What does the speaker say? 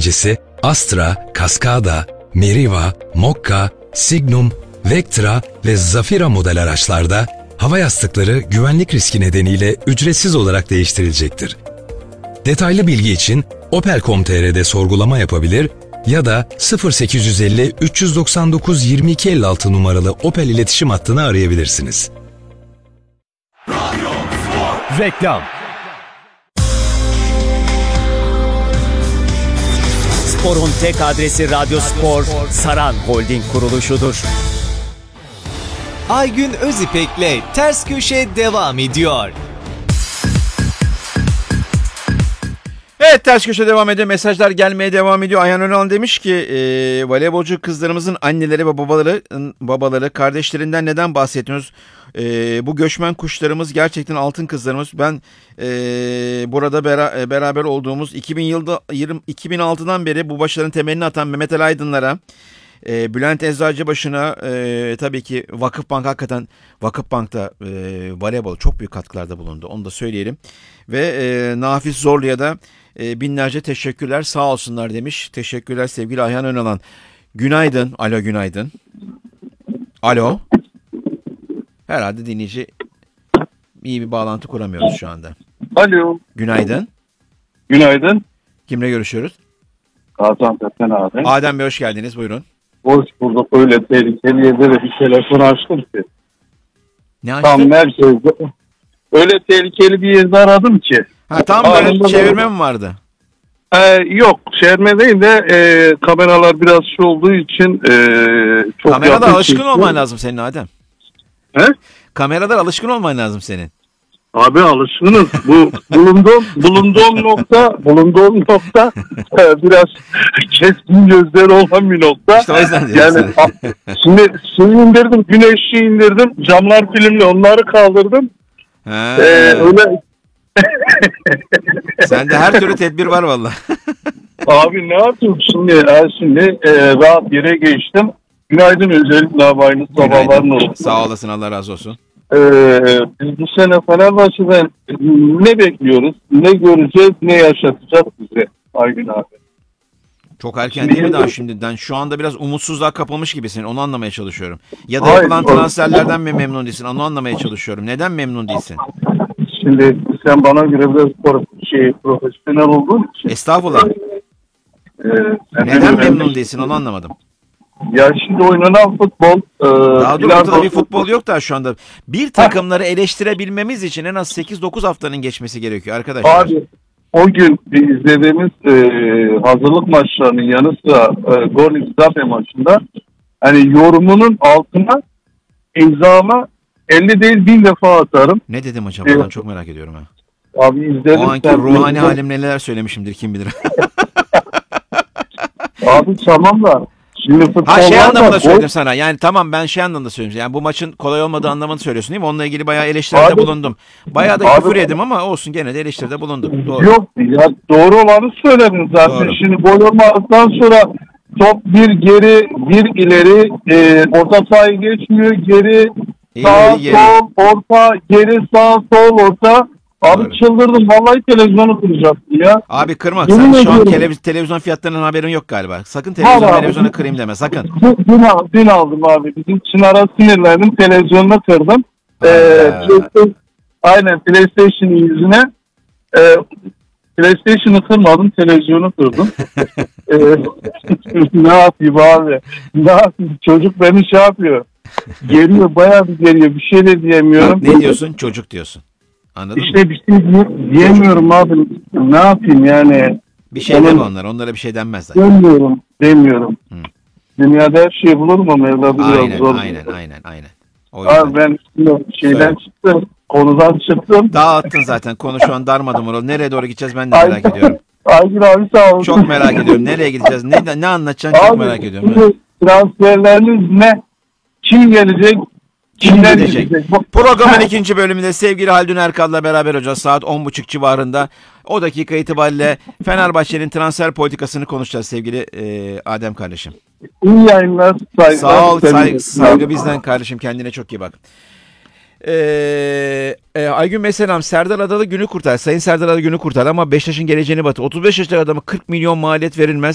üreticisi Astra, Cascada, Meriva, Mokka, Signum, Vectra ve Zafira model araçlarda hava yastıkları güvenlik riski nedeniyle ücretsiz olarak değiştirilecektir. Detaylı bilgi için Opel.com.tr'de sorgulama yapabilir ya da 0850 399 2256 numaralı Opel iletişim hattını arayabilirsiniz. Reklam. Spor'un tek adresi Radyo Spor, Saran Holding kuruluşudur. Aygün Özipek'le Ters Köşe devam ediyor. Evet, Ters Köşe devam ediyor. Mesajlar gelmeye devam ediyor. Ayhan Önal demiş ki voleybolcu kızlarımızın anneleri ve babaları kardeşlerinden neden bahsetmiyoruz? Bu göçmen kuşlarımız gerçekten altın kızlarımız. Ben burada beraber olduğumuz 2006'dan beri bu başarının temelini atan Mehmet Ali Aydınlar'a, Bülent Eczacıbaşı'na, tabii ki Vakıfbank, hakikaten Vakıfbank'ta voleybol çok büyük katkılarda bulundu. Onu da söyleyelim. Ve Nafiz Zorlu'ya da binlerce teşekkürler, sağ olsunlar demiş. Teşekkürler sevgili Ayhan Önalan. Günaydın. Alo, günaydın. Alo. Herhalde dinleyici iyi bir bağlantı kuramıyoruz şu anda. Alo. Günaydın. Günaydın. Kimle görüşüyoruz? Gaziantep'ten abi. Adem Bey, hoş geldiniz. Buyurun. Hoş bulduk. Öyle tehlikeli yerde de bir telefon açtım ki. Ne açtın? Tam merkezde. Öyle tehlikeli bir yerde aradım ki. Ha, tam böyle çevirme mi vardı? Yok. Çevirme değil de kameralar biraz şey olduğu için çok Kamerada alışkın olman lazım senin Adem. He? Kameradan alışkın olman lazım senin. Abi alışkınız. Bu bulunduğum nokta biraz keskin gözleri olan bir nokta. İşte o yüzden yani şimdi suyu indirdim, güneşi indirdim, camlar filmli, onları kaldırdım. Öyle. Sende her türlü tedbir var valla. Abi ne yapayım şimdi rahat yere geçtim. Günaydın, özellikle abi, aynı sabahların olsun. Sağ olasın, Allah razı olsun. Biz bu sene Fenerbahçe'den ne bekliyoruz, ne göreceğiz, ne yaşatacak bize Aygün abi? Çok erken değil mi daha şimdiden? Şu anda biraz umutsuzluğa kapılmış gibisin. Onu anlamaya çalışıyorum. Ya da yapılan transferlerden mi memnun değilsin? Onu anlamaya çalışıyorum. Neden memnun değilsin? Şimdi sen bana göre biraz profesyonel olduğun için. Estağfurullah. Neden memnun değilsin? Onu anlamadım. Ya şimdi oynanan futbol... Daha doğrusu ortada bir futbol yok da şu anda. Bir takımları eleştirebilmemiz için en az 8-9 haftanın geçmesi gerekiyor arkadaşlar. Abi o gün izlediğimiz hazırlık maçlarının yanı sıra Gornik Zafe maçında hani yorumunun altına imzama 50 değil 1000 defa atarım. Ne dedim acaba? Ben çok merak ediyorum ha. Abi izledim. O anki ruhani halim neler söylemişimdir kim bilir. Abi tamam da şimdi şey anlamında söyledim sana. Yani tamam, ben şey anlamında söylüyorum. Yani bu maçın kolay olmadığı anlamını söylüyorsun değil mi? Onunla ilgili bayağı eleştiride bulundum. Bayağı da küfür yedim ama olsun, gene de eleştiride bulundum. Doğru. Yok ya, doğru olanı söyledin zaten. Doğru. Şimdi gol olmadıktan sonra top bir geri bir ileri, orta sahayı geçmiyor, geri sağ sol orta, geri sağ sol orta. Abi doğru. Çıldırdım. Vallahi televizyonu kıracaktım ya. Abi kırma. Sen şu an televizyon fiyatlarının haberin yok galiba. Sakın televizyonu kırayım deme. Sakın. Dün aldım abi. Bizim Çınar'a sinirlendim. Televizyonunu kırdım. Aynen PlayStation'ın yüzüne. PlayStation'ı kırmadım. Televizyonu kırdım. Ne yapayım abi? Ne yapayım? Çocuk beni şey yapıyor. Geliyor. Bayağı bir geliyor. Bir şey de diyemiyorum. Ne diyorsun? Çocuk diyorsun. Anladın İşte mı? Bir şey diyemiyorum abi. Ne yapayım yani? Bir şey deme onlara. Onlara bir şey denmez zaten. Demiyorum. Dünyada her şey bulur mu Mevla? Aynen. Abi ben şeyden çıktım. Konudan çıktım. Dağıttın zaten. Konu şu an darmadım orada. Nereye doğru gideceğiz ben de merak ediyorum. Aygün abi sağ olun. Çok merak ediyorum. Nereye gideceğiz? Ne anlatacaksın çok merak ediyorum. Transferleriniz ne? Kim gelecek? Kimden gidecek? Programın ikinci bölümünde sevgili Haldun Erkal'la beraber olacağız saat 10.30 civarında. O dakika itibariyle Fenerbahçe'nin transfer politikasını konuşacağız sevgili Adem kardeşim. İyi yayınlar. Sağ ol, saygı bizden kardeşim, kendine çok iyi bak. Aygün Bey selam. Serdar Adalı günü kurtar. Sayın Serdar Adalı günü kurtar ama Beşiktaş'ın geleceğini batır. 35 yaşlı adamı 40 milyon maliyet verilmez.